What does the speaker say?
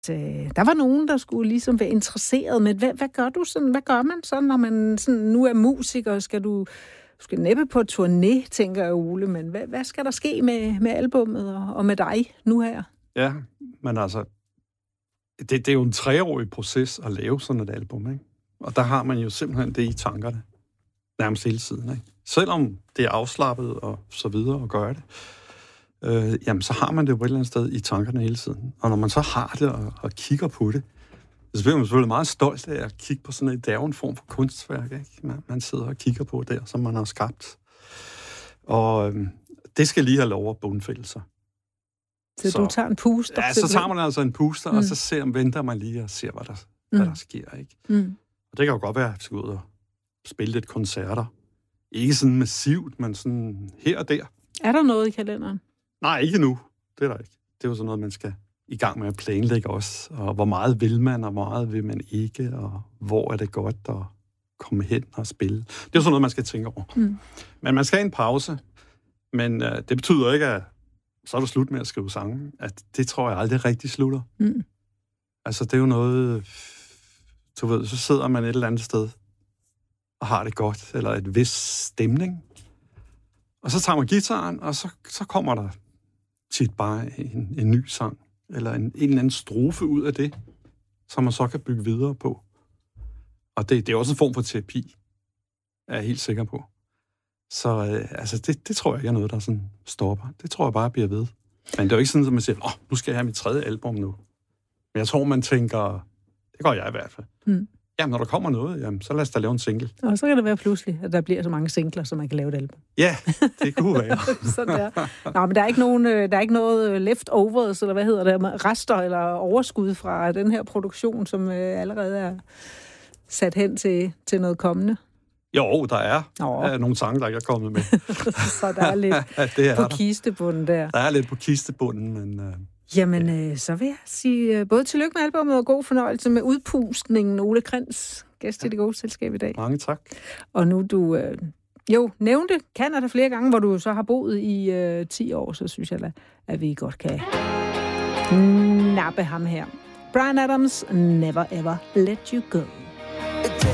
Der var nogen, der skulle ligesom være interesseret, men hvad gør du sådan? Hvad gør man så, når man sådan, nu er musiker? Du skal næppe på turné, tænker jeg, Ole, men hvad skal der ske med albummet og med dig nu her? Ja, men altså, det er jo en 3-årig proces at lave sådan et album, ikke? Og der har man jo simpelthen det i tankerne, nærmest hele tiden, ikke? Selvom det er afslappet og så videre at gøre det, jamen så har man det jo på et eller andet sted i tankerne hele tiden. Og når man så har det og kigger på det, så bliver man selvfølgelig meget stolt af at kigge på sådan en form for kunstværk, ikke? Man sidder og kigger på der, som man har skabt. Og det skal lige have lov at bundfælde sig. Så du tager en puster? Ja, så tager man altså en puster, og så venter man lige og ser, hvad der sker, ikke? Og det kan jo godt være, at jeg skal ud og spille lidt koncerter. Ikke sådan massivt, men sådan her og der. Er der noget i kalenderen? Nej, ikke nu. Det er der ikke. Det er jo sådan noget, man skal i gang med at planlægge også. Og hvor meget vil man, og hvor meget vil man ikke, og hvor er det godt at komme hen og spille. Det er jo sådan noget, man skal tænke over. Men man skal have en pause. Men det betyder ikke, at så er det slut med at skrive sange. At det tror jeg aldrig rigtig slutter. Altså, det er jo noget... Du ved, så sidder man et eller andet sted og har det godt, eller et vis stemning. Og så tager man guitaren, og så kommer der tit bare en ny sang, eller en eller anden strofe ud af det, som man så kan bygge videre på. Og det er også en form for terapi, er jeg helt sikker på. Så altså, det tror jeg ikke er noget, der sådan stopper. Det tror jeg bare bliver ved. Men det er jo ikke sådan, at man siger, nu skal jeg have mit 3. album nu. Men jeg tror, man tænker, det gør jeg i hvert fald. Jamen, når der kommer noget, jamen, så lad os da lave en single. Og så kan det være pludselig, at der bliver så mange singler, så man kan lave et album. Ja, det kunne være. Sådan der. Nå, men der er ikke noget leftovers, eller hvad hedder det, rester eller overskud fra den her produktion, som allerede er sat hen til noget kommende. Jo, der er nogle sange, der ikke er kommet med. Så der er lidt på kistebunden der. Der er lidt på kistebunden, men... Jamen, så vil jeg sige både tillykke med albumet og god fornøjelse med udpustningen. Ole Krens, gæst i Det Gode Selskab i dag. Mange tak. Og nu du nævnte Canada flere gange, hvor du så har boet i 10 år, så synes jeg, at vi godt kan nappe ham her. Bryan Adams, Never Ever Let You Go.